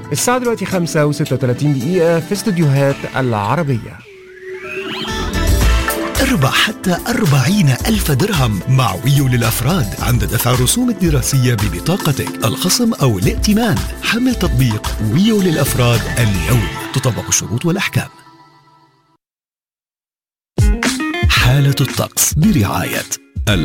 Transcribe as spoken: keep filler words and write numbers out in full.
الساعة دلوقتي خمسة وستة وثلاثين دقيقة في استديوهات العربية. اربح حتى أربعين ألف درهم مع ويو للأفراد عند دفع الرسوم الدراسية ببطاقتك، الخصم أو الائتمان. حمل تطبيق ويو للأفراد اليوم، تطبق الشروط والأحكام. حالة الطقس برعاية